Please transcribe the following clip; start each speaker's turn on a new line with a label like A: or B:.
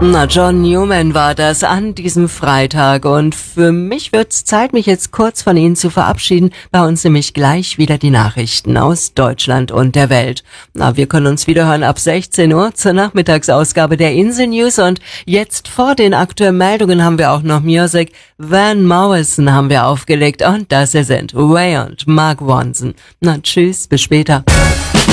A: Na, John Newman war das an diesem Freitag und für mich wird's Zeit, mich jetzt kurz von Ihnen zu verabschieden. Bei uns nämlich gleich wieder die Nachrichten aus Deutschland und der Welt. Na, wir können uns wieder hören ab 16 Uhr zur Nachmittagsausgabe der Insel News und jetzt vor den aktuellen Meldungen haben wir auch noch Music. Van Morrison haben wir aufgelegt und das hier sind Ray und Mark Ronson. Na, tschüss, bis später.